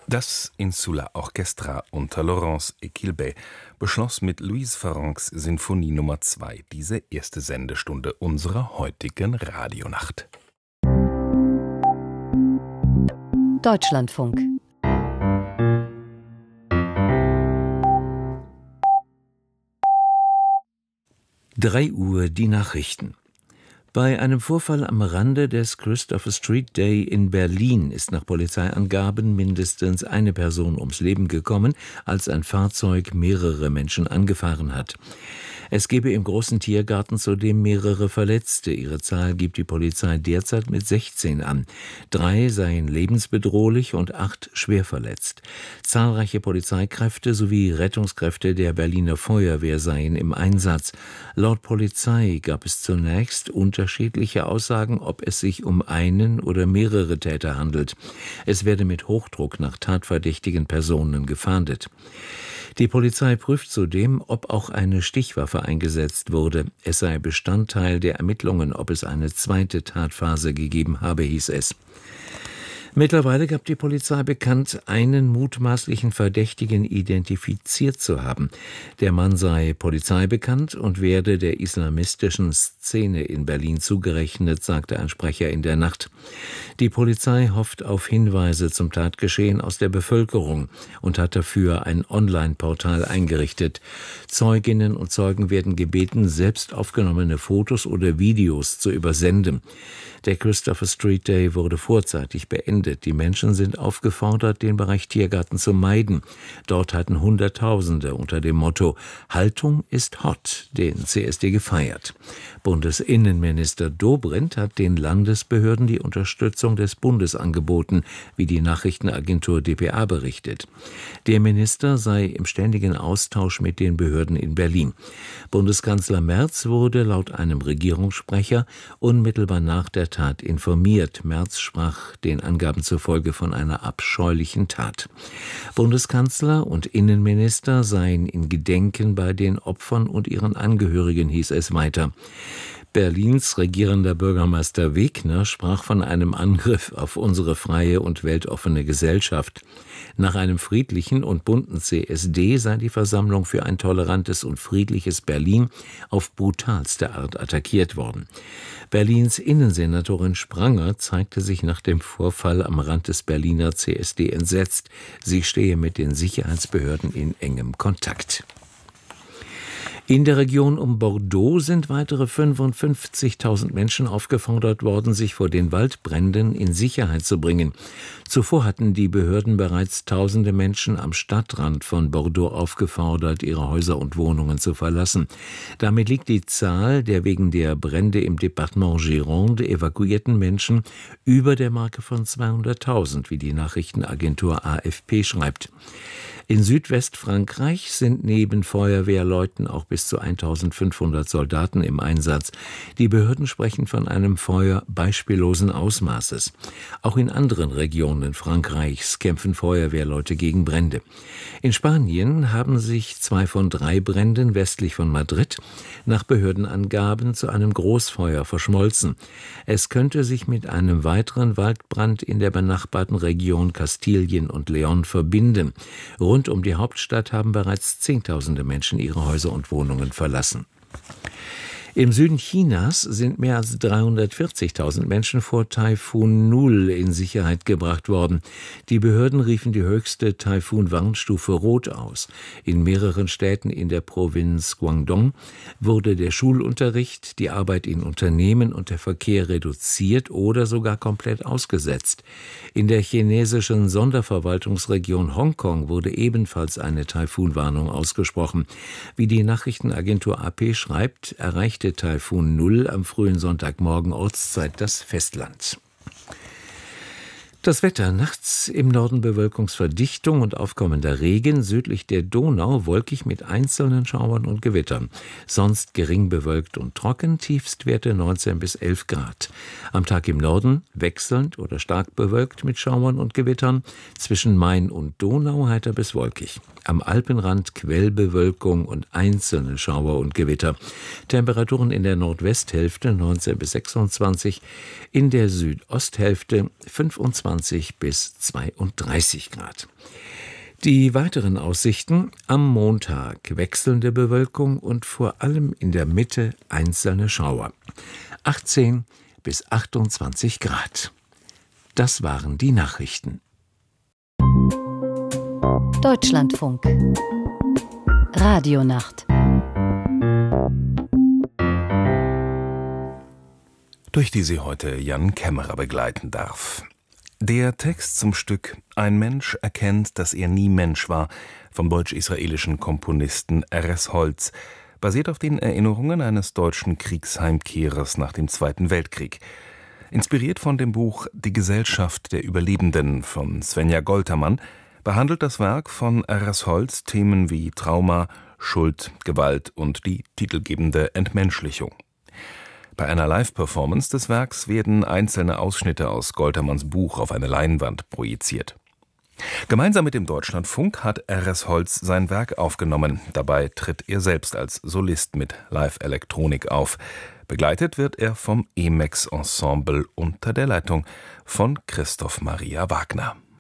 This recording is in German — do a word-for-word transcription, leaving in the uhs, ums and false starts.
Das Insula Orchestra unter Laurence Equilbet beschloss mit Louise Farrencs Sinfonie Nummer zwei diese erste Sendestunde unserer heutigen Radionacht. Deutschlandfunk. Drei Uhr die Nachrichten. Bei einem Vorfall am Rande des Christopher Street Day in Berlin ist nach Polizeiangaben mindestens eine Person ums Leben gekommen, als ein Fahrzeug mehrere Menschen angefahren hat. Es gebe im großen Tiergarten zudem mehrere Verletzte. Ihre Zahl gibt die Polizei derzeit mit sechzehn an. Drei seien lebensbedrohlich und acht schwer verletzt. Zahlreiche Polizeikräfte sowie Rettungskräfte der Berliner Feuerwehr seien im Einsatz. Laut Polizei gab es zunächst unterschiedliche Aussagen, ob es sich um einen oder mehrere Täter handelt. Es werde mit Hochdruck nach tatverdächtigen Personen gefahndet. Die Polizei prüft zudem, ob auch eine Stichwaffe eingesetzt wurde. Es sei Bestandteil der Ermittlungen, ob es eine zweite Tatphase gegeben habe, hieß es. Mittlerweile gab die Polizei bekannt, einen mutmaßlichen Verdächtigen identifiziert zu haben. Der Mann sei polizeibekannt und werde der islamistischen Szene in Berlin zugerechnet, sagte ein Sprecher in der Nacht. Die Polizei hofft auf Hinweise zum Tatgeschehen aus der Bevölkerung und hat dafür ein Online-Portal eingerichtet. Zeuginnen und Zeugen werden gebeten, selbst aufgenommene Fotos oder Videos zu übersenden. Der Christopher Street Day wurde vorzeitig beendet. Die Menschen sind aufgefordert, den Bereich Tiergarten zu meiden. Dort hatten Hunderttausende unter dem Motto »Haltung ist hot« den C S D gefeiert. Bundesinnenminister Dobrindt hat den Landesbehörden die Unterstützung des Bundes angeboten, wie die Nachrichtenagentur D P A berichtet. Der Minister sei im ständigen Austausch mit den Behörden in Berlin. Bundeskanzler Merz wurde laut einem Regierungssprecher unmittelbar nach der Tat informiert. Merz sprach den Angaben zufolge von einer abscheulichen Tat. Bundeskanzler und Innenminister seien in Gedenken bei den Opfern und ihren Angehörigen, hieß es weiter. Berlins regierender Bürgermeister Wegner sprach von einem Angriff auf unsere freie und weltoffene Gesellschaft. Nach einem friedlichen und bunten C S D sei die Versammlung für ein tolerantes und friedliches Berlin auf brutalste Art attackiert worden. Berlins Innensenatorin Spranger zeigte sich nach dem Vorfall am Rand des Berliner C S D entsetzt. Sie stehe mit den Sicherheitsbehörden in engem Kontakt. In der Region um Bordeaux sind weitere fünfundfünfzigtausend Menschen aufgefordert worden, sich vor den Waldbränden in Sicherheit zu bringen. Zuvor hatten die Behörden bereits tausende Menschen am Stadtrand von Bordeaux aufgefordert, ihre Häuser und Wohnungen zu verlassen. Damit liegt die Zahl der wegen der Brände im Departement Gironde evakuierten Menschen über der Marke von zweihunderttausend, wie die Nachrichtenagentur A F P schreibt. In Südwestfrankreich sind neben Feuerwehrleuten auch bis zu eintausendfünfhundert Soldaten im Einsatz. Die Behörden sprechen von einem Feuer beispiellosen Ausmaßes. Auch in anderen Regionen Frankreichs kämpfen Feuerwehrleute gegen Brände. In Spanien haben sich zwei von drei Bränden westlich von Madrid nach Behördenangaben zu einem Großfeuer verschmolzen. Es könnte sich mit einem weiteren Waldbrand in der benachbarten Region Kastilien und León verbinden. Rund um die Hauptstadt haben bereits Zehntausende Menschen ihre Häuser und Wohnungen verlassen. Im Süden Chinas sind mehr als dreihundertvierzigtausend Menschen vor Taifun Nul in Sicherheit gebracht worden. Die Behörden riefen die höchste Taifun-Warnstufe Rot aus. In mehreren Städten in der Provinz Guangdong wurde der Schulunterricht, die Arbeit in Unternehmen und der Verkehr reduziert oder sogar komplett ausgesetzt. In der chinesischen Sonderverwaltungsregion Hongkong wurde ebenfalls eine Taifun-Warnung ausgesprochen. Wie die Nachrichtenagentur A P schreibt, erreichte Taifun Nul am frühen Sonntagmorgen Ortszeit das Festland. Das Wetter: nachts im Norden Bewölkungsverdichtung und aufkommender Regen, südlich der Donau wolkig mit einzelnen Schauern und Gewittern. Sonst gering bewölkt und trocken, Tiefstwerte neunzehn bis elf Grad. Am Tag im Norden wechselnd oder stark bewölkt mit Schauern und Gewittern, zwischen Main und Donau heiter bis wolkig. Am Alpenrand Quellbewölkung und einzelne Schauer und Gewitter. Temperaturen in der Nordwesthälfte neunzehn bis sechsundzwanzig, in der Südosthälfte fünfundzwanzig einundzwanzig bis zweiunddreißig Grad. Die weiteren Aussichten: am Montag wechselnde Bewölkung und vor allem in der Mitte einzelne Schauer. achtzehn bis achtundzwanzig Grad. Das waren die Nachrichten. Deutschlandfunk. Radionacht. Durch die sie heute Jan Kämmerer begleiten darf. Der Text zum Stück »Ein Mensch erkennt, dass er nie Mensch war« vom deutsch-israelischen Komponisten Erez Holz basiert auf den Erinnerungen eines deutschen Kriegsheimkehrers nach dem Zweiten Weltkrieg. Inspiriert von dem Buch »Die Gesellschaft der Überlebenden« von Svenja Goltermann behandelt das Werk von Erez Holz Themen wie Trauma, Schuld, Gewalt und die titelgebende Entmenschlichung. Bei einer Live-Performance des Werks werden einzelne Ausschnitte aus Goltermanns Buch auf eine Leinwand projiziert. Gemeinsam mit dem Deutschlandfunk hat Erez Holz sein Werk aufgenommen. Dabei tritt er selbst als Solist mit Live-Elektronik auf. Begleitet wird er vom Emex Ensemble unter der Leitung von Christoph Maria Wagner.